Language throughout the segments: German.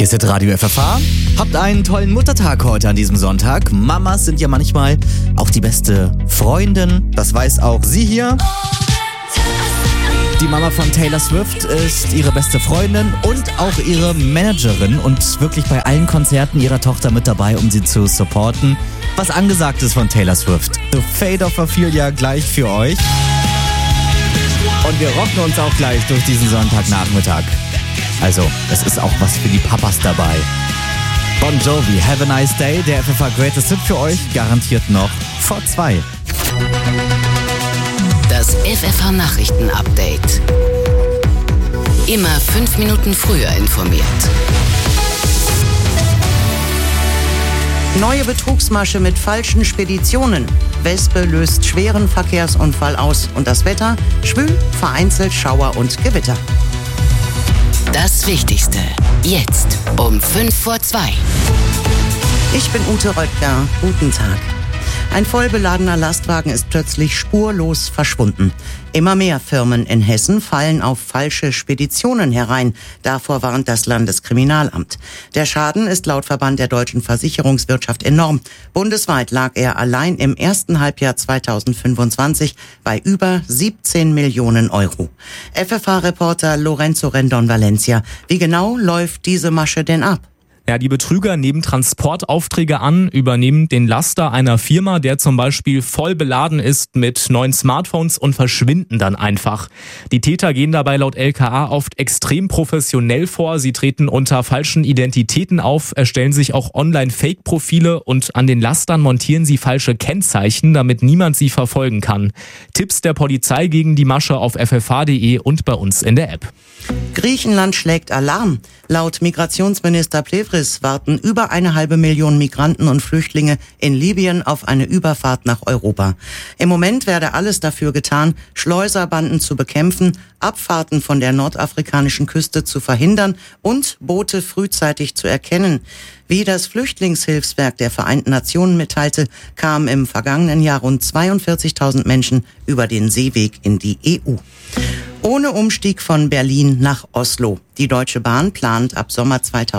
Hier ist Radio FFH. Habt einen tollen Muttertag heute an diesem Sonntag. Mamas sind ja manchmal auch die beste Freundin. Das weiß auch sie hier. Die Mama von Taylor Swift ist ihre beste Freundin und auch ihre Managerin und wirklich bei allen Konzerten ihrer Tochter mit dabei, um sie zu supporten. Was angesagt ist von Taylor Swift. The Fate of Ophelia gleich für euch. Und wir rocken uns auch gleich durch diesen Sonntagnachmittag. Also, es ist auch was für die Papas dabei. Bon Jovi, Have a Nice Day, der FFH Greatest Hit für euch, garantiert noch vor 2. Das FFH Nachrichten Update. Immer 5 Minuten früher informiert. Neue Betrugsmasche mit falschen Speditionen. Wespe löst schweren Verkehrsunfall aus. Und das Wetter? Schwül, vereinzelt Schauer und Gewitter. Das Wichtigste. Jetzt um 5 vor 2. Ich bin Ute Röttger. Guten Tag. Ein vollbeladener Lastwagen ist plötzlich spurlos verschwunden. Immer mehr Firmen in Hessen fallen auf falsche Speditionen herein. Davor warnt das Landeskriminalamt. Der Schaden ist laut Verband der deutschen Versicherungswirtschaft enorm. Bundesweit lag er allein im ersten Halbjahr 2025 bei über 17 Millionen Euro. FFH-Reporter Lorenzo Rendon Valencia. Wie genau läuft diese Masche denn ab? Ja, die Betrüger nehmen Transportaufträge an, übernehmen den Laster einer Firma, der zum Beispiel voll beladen ist mit neuen Smartphones und verschwinden dann einfach. Die Täter gehen dabei laut LKA oft extrem professionell vor. Sie treten unter falschen Identitäten auf, erstellen sich auch Online-Fake-Profile und an den Lastern montieren sie falsche Kennzeichen, damit niemand sie verfolgen kann. Tipps der Polizei gegen die Masche auf ffh.de und bei uns in der App. Griechenland schlägt Alarm. Laut Migrationsminister Plevris warten über 1,5 Millionen Migranten und Flüchtlinge in Libyen auf eine Überfahrt nach Europa. Im Moment werde alles dafür getan, Schleuserbanden zu bekämpfen, Abfahrten von der nordafrikanischen Küste zu verhindern und Boote frühzeitig zu erkennen. Wie das Flüchtlingshilfswerk der Vereinten Nationen mitteilte, kamen im vergangenen Jahr rund 42.000 Menschen über den Seeweg in die EU. Ohne Umstieg von Berlin nach Oslo. Die Deutsche Bahn plant ab Sommer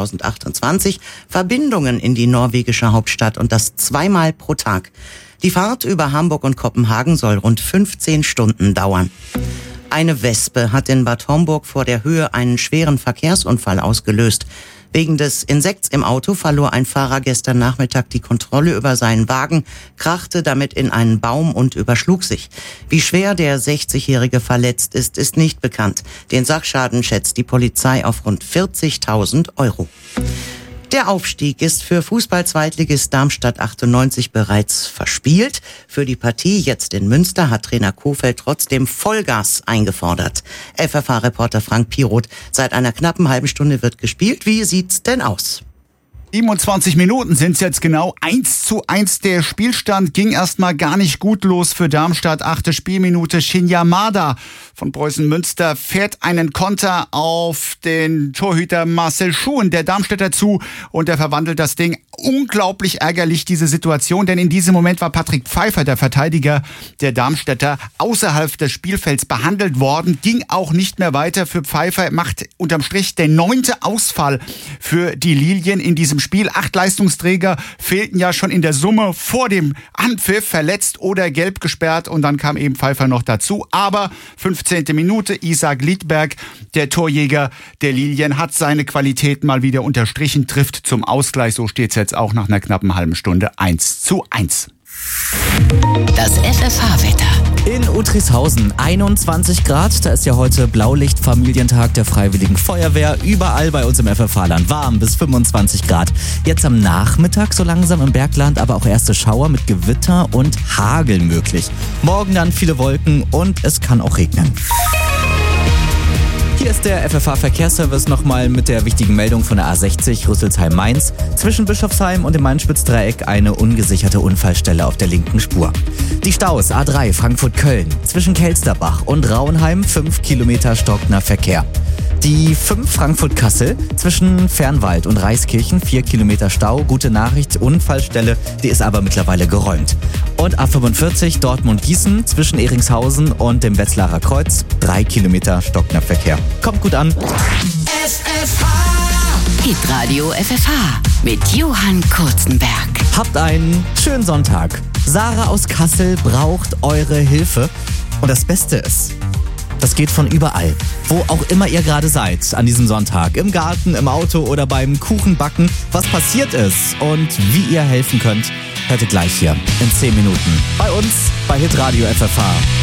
2028 Verbindungen in die norwegische Hauptstadt und das 2-mal pro Tag. Die Fahrt über Hamburg und Kopenhagen soll rund 15 Stunden dauern. Eine Wespe hat in Bad Homburg vor der Höhe einen schweren Verkehrsunfall ausgelöst. Wegen des Insekts im Auto verlor ein Fahrer gestern Nachmittag die Kontrolle über seinen Wagen, krachte damit in einen Baum und überschlug sich. Wie schwer der 60-Jährige verletzt ist, ist nicht bekannt. Den Sachschaden schätzt die Polizei auf rund 40.000 Euro. Der Aufstieg ist für Fußball-Zweitligist Darmstadt 98 bereits verspielt. Für die Partie jetzt in Münster hat Trainer Kohfeldt trotzdem Vollgas eingefordert. FFH-Reporter Frank Piroth. Seit einer knappen halben Stunde wird gespielt. Wie sieht's denn aus? 27 Minuten sind's jetzt genau. 1:1 der Spielstand. Ging erstmal gar nicht gut los für Darmstadt. 8. Spielminute. Shinya Mada von Preußen Münster fährt einen Konter auf den Torhüter Marcel Schuhen, der Darmstädter, zu. Und er verwandelt das Ding. Unglaublich ärgerlich, diese Situation. Denn in diesem Moment war Patrick Pfeiffer, der Verteidiger der Darmstädter, außerhalb des Spielfelds behandelt worden. Ging auch nicht mehr weiter für Pfeiffer. Macht unterm Strich der 9. Ausfall für die Lilien in diesem Spiel. 8 Leistungsträger fehlten ja schon in der Summe vor dem Anpfiff, verletzt oder gelb gesperrt, und dann kam eben Pfeiffer noch dazu. Aber 15. Minute, Isaac Liedberg, der Torjäger der Lilien, hat seine Qualitäten mal wieder unterstrichen, trifft zum Ausgleich. So steht es jetzt auch nach einer knappen halben Stunde 1:1. Das FFH-Wetter. In Utrilshausen 21 Grad, da ist ja heute Blaulicht-Familientag der Freiwilligen Feuerwehr. Überall bei uns im FFH-Land warm bis 25 Grad. Jetzt am Nachmittag so langsam im Bergland, aber auch erste Schauer mit Gewitter und Hagel möglich. Morgen dann viele Wolken und es kann auch regnen. Hier ist der FFH-Verkehrsservice nochmal mit der wichtigen Meldung von der A60 Rüsselsheim-Mainz. Zwischen Bischofsheim und dem Main-Spitz-Dreieck eine ungesicherte Unfallstelle auf der linken Spur. Die Staus A3 Frankfurt-Köln. Zwischen Kelsterbach und Rauenheim 5 Kilometer stockender Verkehr. Die 5 Frankfurt-Kassel zwischen Fernwald und Reiskirchen 4 Kilometer Stau. Gute Nachricht, Unfallstelle, die ist aber mittlerweile geräumt. Und A45 Dortmund-Gießen zwischen Ehringshausen und dem Wetzlarer Kreuz 3 Kilometer stockender Verkehr. Kommt gut an. FFH Hitradio FFH mit Johann Kurzenberg. Habt einen schönen Sonntag. Sarah aus Kassel braucht eure Hilfe. Und das Beste ist, das geht von überall. Wo auch immer ihr gerade seid an diesem Sonntag. Im Garten, im Auto oder beim Kuchenbacken. Was passiert ist und wie ihr helfen könnt, hört ihr gleich hier in 10 Minuten. Bei uns bei Hitradio FFH.